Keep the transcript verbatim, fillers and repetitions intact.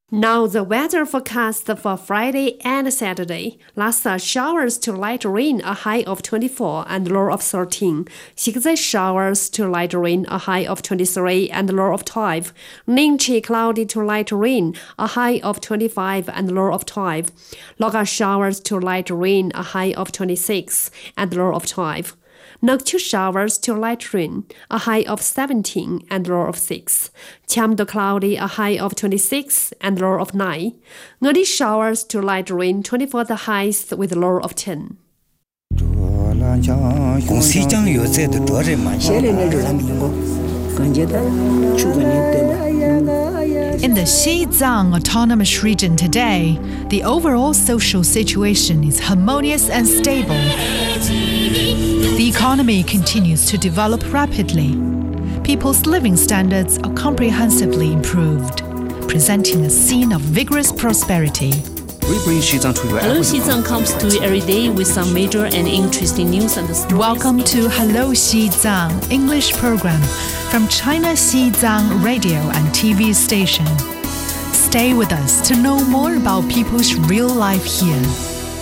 Now the weather forecast for Friday and Saturday. Last showers to light rain, a high of twenty-four and low of thirteen. Xigzai showers to light rain, a high of twenty-three and low of twelve. Ningqi cloudy to light rain, a high of twenty-five and low of twelve. Loga showers to light rain, a high of twenty-six and low of twelve. Noctu showers to light rain, a high of seventeen and low of six. Qiamdu cloudy, a high of twenty-six and low of nine. Ngodi showers to light rain, twenty-four the highest with low of ten. In the Xizang Autonomous Region today, the overall social situation is harmonious and stable. The economy continues to develop rapidly. People's living standards are comprehensively improved, presenting a scene of vigorous prosperity. We bring Xizang to you. Hello Xizang comes to you every day with some major and interesting news and stories. Welcome to Hello Xizang English program from China Xizang radio and T V station. Stay with us to know more about people's real life here.